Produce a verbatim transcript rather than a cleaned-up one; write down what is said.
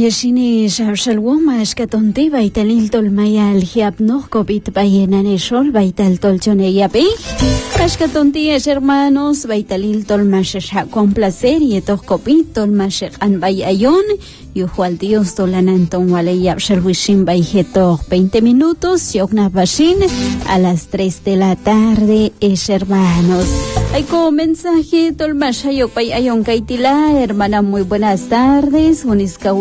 Yashini Shabshalwoma Ashkatonti Baitalil Tolmaya Alhiab no Kobit Bayenane Shol Baital Tolchone Yapi Ashkatonti es hermanos Baitalil Tolmasha con placer y etos Kopit Tolmasha an Bayayon Yuhual Dios Tolananton Waleyab Shalwishim Baijeto veinte minutos Yogna Bashin a las tres de la tarde es hermanos. Hay como mensaje Tolmasha Yokpay Ayon Kaitila, hermana, muy buenas tardes.